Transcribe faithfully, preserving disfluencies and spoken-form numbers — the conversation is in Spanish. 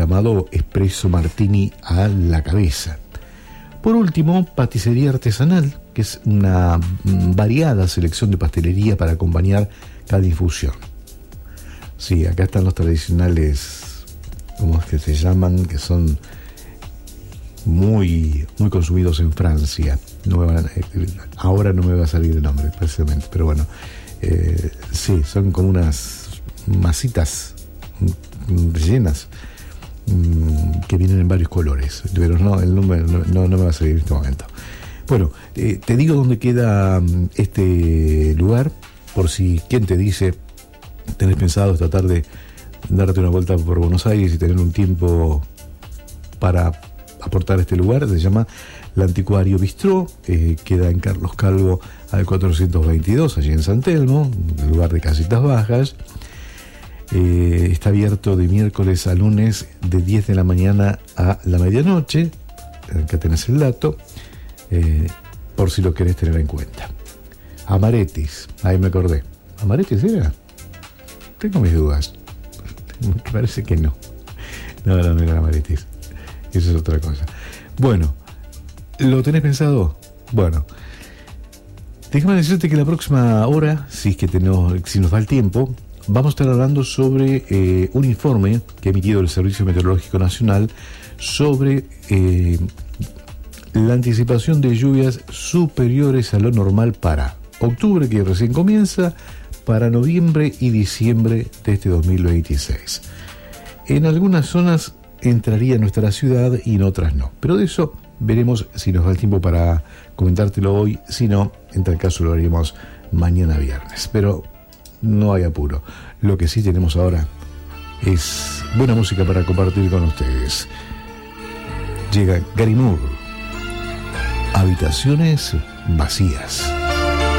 aclamado espresso martini a la cabeza. Por último, paticería artesanal, que es una variada selección de pastelería para acompañar cada infusión. Sí, acá están los tradicionales, ¿cómo es que se llaman? Que son muy, muy consumidos en Francia. No me van a, ahora no me va a salir el nombre, precisamente, pero bueno, eh, sí, son como unas masitas rellenas que vienen en varios colores, pero no, el número no, no, no me va a salir en este momento. Bueno, eh, te digo dónde queda este lugar, por si quien te dice tenés pensado esta tarde darte una vuelta por Buenos Aires y tener un tiempo para aportar a este lugar. Se llama El Anticuario Bistró, eh, queda en Carlos Calvo al cuatrocientos veintidós, allí en San Telmo, lugar de casitas bajas. Eh, está abierto de miércoles a lunes de diez de la mañana a la medianoche. Acá tenés el dato, eh, por si lo querés tener en cuenta. Amaretis, ahí me acordé. ¿Amaretis era? Tengo mis dudas. Me parece que no. No, no, no era Amaretis. Eso es otra cosa. Bueno, ¿lo tenés pensado? Bueno, déjame decirte que la próxima hora, si es que tenemos, si nos da el tiempo, vamos a estar hablando sobre eh, un informe que ha emitido el Servicio Meteorológico Nacional sobre eh, la anticipación de lluvias superiores a lo normal para octubre, que recién comienza, para noviembre y diciembre de este dos mil veintiséis. En algunas zonas entraría en nuestra ciudad y en otras no, pero de eso veremos si nos da el tiempo para comentártelo hoy. Si no, en tal caso lo haremos mañana viernes, pero no hay apuro. Lo que sí tenemos ahora es buena música para compartir con ustedes. Llega Gary Moore, Habitaciones Vacías.